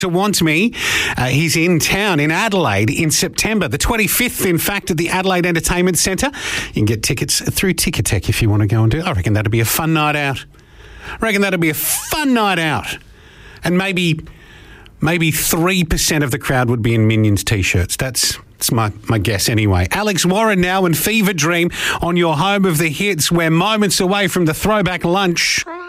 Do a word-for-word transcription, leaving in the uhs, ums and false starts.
To Want Me. Uh, he's in town in Adelaide in September, the twenty-fifth, in fact, at the Adelaide Entertainment Centre. You can get tickets through Ticketek if you want to go and do it. I reckon that'd be a fun night out. I reckon that'd be a fun night out. And maybe maybe three percent of the crowd would be in Minions T-shirts. That's... That's my, my guess anyway. Alex Warren now and Fever Dream on your home of the hits. We're moments away from the throwback lunch.